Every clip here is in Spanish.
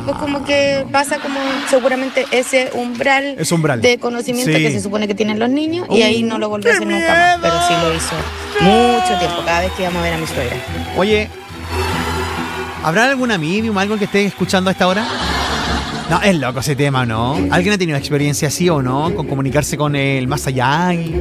pues como que pasa como seguramente ese umbral, de conocimiento que se supone que tienen los niños y ahí no lo volvió a hacer nunca más, pero sí lo hizo mucho tiempo, cada vez que íbamos a ver a mi suegra. Oye, ¿habrá alguna medium, algo que esté escuchando a esta hora? No, es loco ese tema, ¿no? ¿Alguien ha tenido experiencia así o no? Con comunicarse con el más allá y...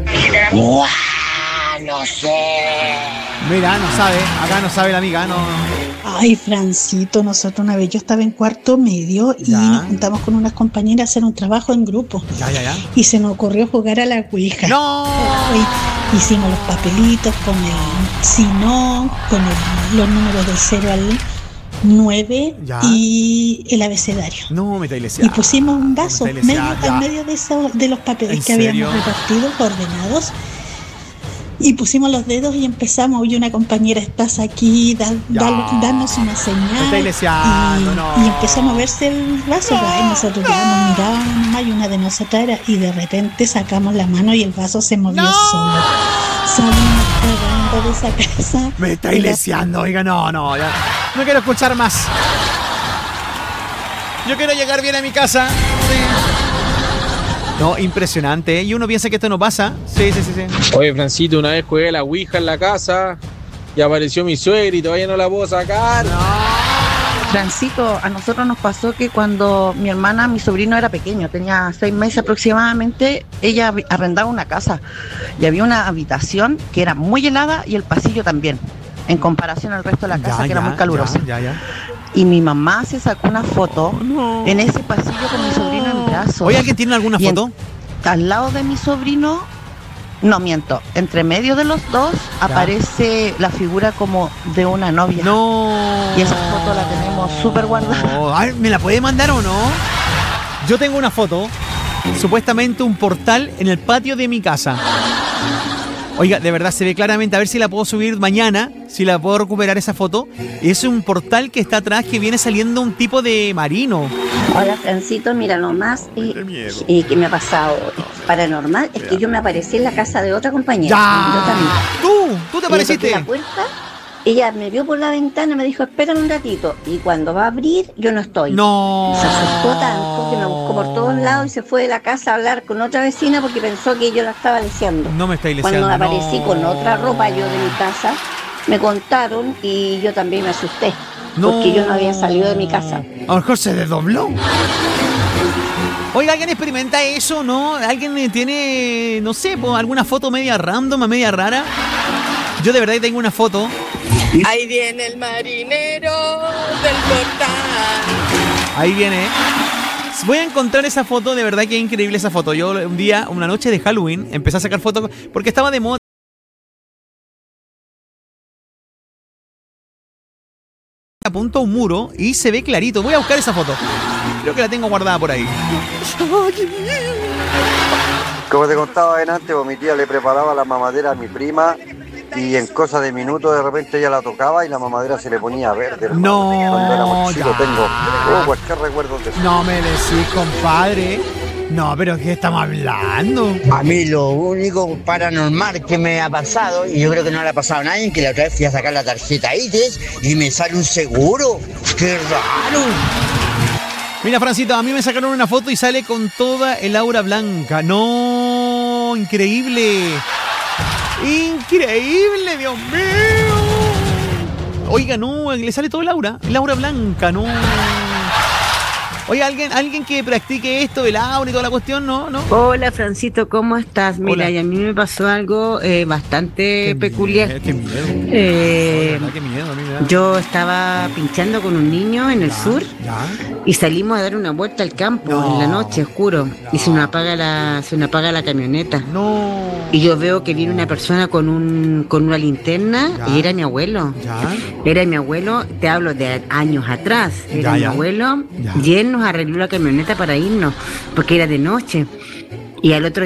No sé. Mira, no sabe. Acá no sabe la amiga, no. Ay, Francito, nosotros una vez yo estaba en cuarto medio y nos juntamos con unas compañeras a hacer un trabajo en grupo. Ya. Y se nos ocurrió jugar a la Ouija. ¡No! Hicimos los papelitos con el sinón, con los números del 0 al 9 y el abecedario. No, me está iglesiando. Y pusimos un vaso al medio de los papeles que habíamos repartido, ordenados. Y pusimos los dedos y empezamos. Oye, una compañera, estás aquí, danos una señal. Me está iglesiando, y empezó a moverse el vaso. Y nosotros ya nos mirábamos nomás y una de nosotras era. Y de repente sacamos la mano y el vaso se movió solo. Salimos cagando de esa casa. Me está iglesiando, oiga, no, ya. No quiero escuchar más. Yo quiero llegar bien a mi casa. Sí. No, impresionante, ¿eh? Y uno piensa que esto no pasa. Sí. Oye, Francito, una vez jugué la Ouija en la casa y apareció mi suegra y todavía no la puedo sacar. No. Francito, a nosotros nos pasó que cuando mi sobrino era pequeño, tenía 6 meses aproximadamente, ella arrendaba una casa y había una habitación que era muy helada y el pasillo también, en comparación al resto de la casa que era muy calurosa. Y mi mamá se sacó una foto en ese pasillo con mi sobrino en brazos. Oye, ¿alguien tiene alguna foto? Al lado de mi sobrino, no miento, entre medio de los dos aparece la figura como de una novia. No. Y esa foto la tenemos súper guardada. Ay, ¿me la puede mandar o no? Yo tengo una foto, supuestamente un portal en el patio de mi casa. Oiga, de verdad se ve claramente, a ver si la puedo subir mañana, si la puedo recuperar esa foto. Es un portal que está atrás, que viene saliendo un tipo de marino. Hola, Francito, mira nomás que me ha pasado paranormal, es que yo me aparecí en la casa de otra compañera. Yo también. ¿Tú te apareciste? La puerta, ella me vio por la ventana y me dijo, espérame un ratito. Y cuando va a abrir, yo no estoy. No. Se asustó tanto que me buscó por todos lados y se fue de la casa a hablar con otra vecina porque pensó que yo la estaba leseando. No me está iglesiando. Cuando me aparecí con otra ropa yo de mi casa, me contaron y yo también me asusté. Porque yo no había salido de mi casa. A lo mejor se desdobló. Oiga, ¿alguien experimenta eso, no? ¿Alguien tiene, no sé, alguna foto media random, media rara? Yo de verdad tengo una foto. Ahí viene el marinero del portal. Ahí viene. Voy a encontrar esa foto, de verdad que es increíble esa foto. Yo un día, una noche de Halloween, empecé a sacar fotos porque estaba de moda. Apunto a un muro y se ve clarito. Voy a buscar esa foto. Creo que la tengo guardada por ahí. Como te contaba antes, mi tía le preparaba la mamadera a mi prima y en cosa de minutos de repente ella la tocaba y la mamadera se le ponía verde. No, cuando éramos chicos tengo cualquier recuerdo de eso. No me decís, compadre. No, pero ¿qué estamos hablando? A mí lo único paranormal que me ha pasado, y yo creo que no le ha pasado a nadie, que la otra vez fui a sacar la tarjeta ITES y me sale un seguro. ¡Qué raro! Mira, Francito, a mí me sacaron una foto y sale con toda el aura blanca. ¡No! ¡Increíble! ¡Increíble, Dios mío! Oiga, no, le sale todo el aura blanca, no. Oiga, alguien que practique esto, el aura y toda la cuestión, ¿no? Hola, Francito, ¿cómo estás? Mira, hola. Y a mí me pasó algo bastante peculiar. Qué miedo. Qué miedo, amiga. Yo estaba pinchando con un niño en el sur y salimos a dar una vuelta al campo en la noche, oscuro, y se nos apaga la camioneta. No. Y yo veo que viene una persona con una linterna y era mi abuelo. Era mi abuelo, te hablo de años atrás. Era mi abuelo y él nos arregló la camioneta para irnos porque era de noche. Y al otro